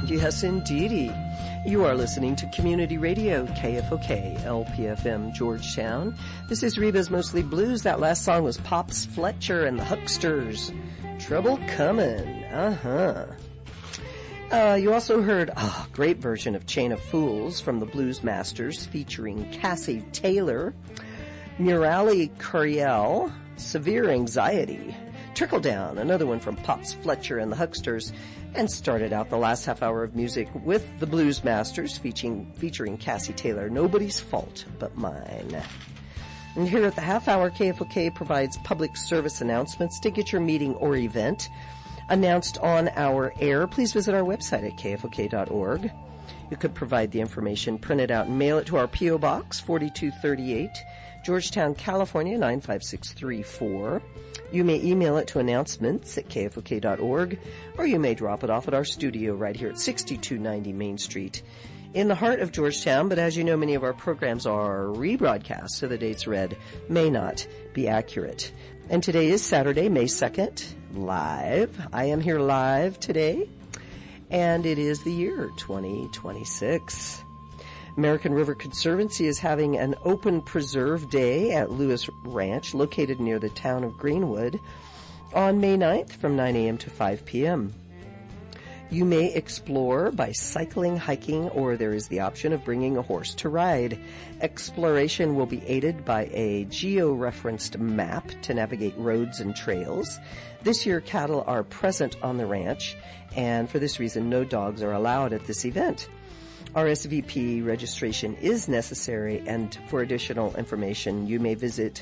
Yes, indeedy. You are listening to Community Radio, KFOK, LPFM, Georgetown. This is Reba's Mostly Blues. That last song was Pops Fletcher and the Hucksters. Trouble Comin'. You also heard a great version of Chain of Fools from the Blues Masters featuring Cassie Taylor, Murali Curiel, Severe Anxiety, Trickle Down, another one from Pops Fletcher and the Hucksters, and started out the last half hour of music with the Blues Masters featuring Cassie Taylor, Nobody's Fault But Mine. And here at the half hour, KFOK provides public service announcements. To get your meeting or event announced on our air, please visit our website at kfok.org. You could provide the information, print it out, and mail it to our P.O. Box 4238, Georgetown, California 95634. You may email it to announcements at kfok.org, or you may drop it off at our studio right here at 6290 Main Street in the heart of Georgetown. But as you know, many of our programs are rebroadcast, so the dates read may not be accurate. And today is Saturday, May 2nd, live. I am here live today, and it is the year 2026. American River Conservancy is having an open preserve day at Lewis Ranch, located near the town of Greenwood, on May 9th from 9 a.m. to 5 p.m. You may explore by cycling, hiking, or there is the option of bringing a horse to ride. Exploration will be aided by a geo-referenced map to navigate roads and trails. This year, cattle are present on the ranch, and for this reason, no dogs are allowed at this event. RSVP registration is necessary, and for additional information, you may visit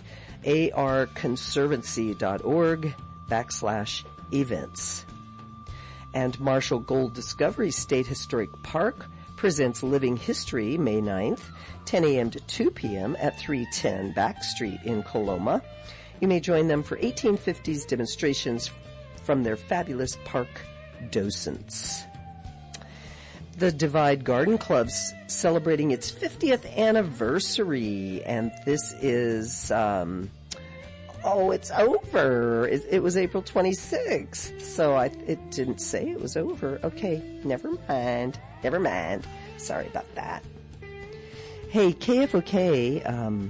arconservancy.org/events. And Marshall Gold Discovery State Historic Park presents Living History May 9th, 10 a.m. to 2 p.m. at 310 Back Street in Coloma. You may join them for 1850s demonstrations from their fabulous park docents. The Divide Garden Club's celebrating its 50th anniversary, and this is, it's over. It was April 26th, so it didn't say it was over. Okay, never mind. Sorry about that. Hey, KFOK,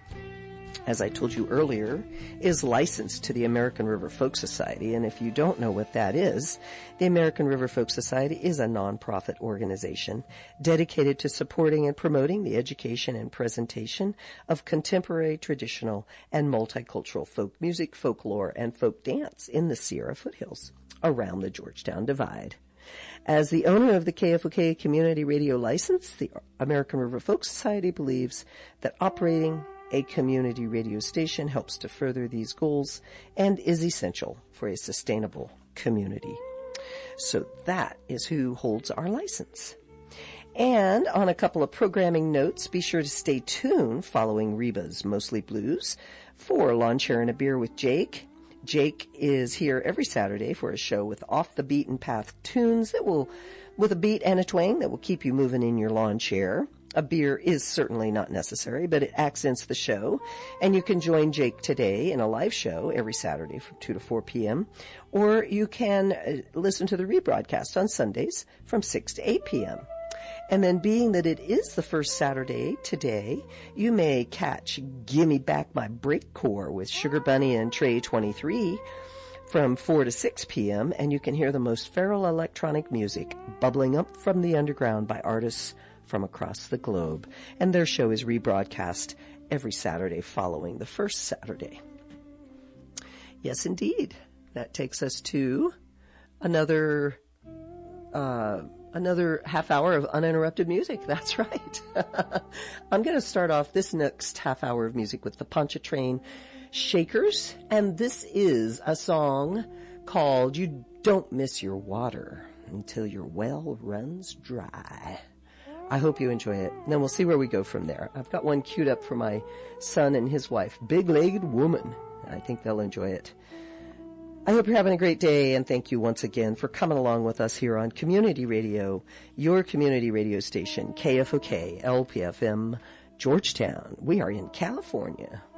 as I told you earlier, is licensed to the American River Folk Society. And if you don't know what that is, the American River Folk Society is a nonprofit organization dedicated to supporting and promoting the education and presentation of contemporary, traditional, and multicultural folk music, folklore, and folk dance in the Sierra foothills around the Georgetown Divide. As the owner of the KFOK Community Radio license, the American River Folk Society believes that operating a community radio station helps to further these goals and is essential for a sustainable community. So that is who holds our license. And on a couple of programming notes, be sure to stay tuned following Reba's Mostly Blues for Lawn Chair and a Beer with Jake. Jake is here every Saturday for a show with off-the-beaten-path tunes that will, with a beat and a twang, that will keep you moving in your lawn chair. A beer is certainly not necessary, but it accents the show. And you can join Jake today in a live show every Saturday from 2 to 4 p.m. Or you can listen to the rebroadcast on Sundays from 6 to 8 p.m. And then being that it is the first Saturday today, you may catch Gimme Back My Breakcore with Sugar Bunny and Trey 23 from 4 to 6 p.m. And you can hear the most feral electronic music bubbling up from the underground by artists from across the globe. And their show is rebroadcast every Saturday following the first Saturday. Yes, indeed. That takes us to another half hour of uninterrupted music. That's right. I'm going to start off this next half hour of music with the Pontchartrain Shakers. And this is a song called You Don't Miss Your Water Until Your Well Runs Dry. I hope you enjoy it. And then we'll see where we go from there. I've got one queued up for my son and his wife, Big-Legged Woman. I think they'll enjoy it. I hope you're having a great day, and thank you once again for coming along with us here on Community Radio, your community radio station, KFOK, LPFM, Georgetown. We are in California.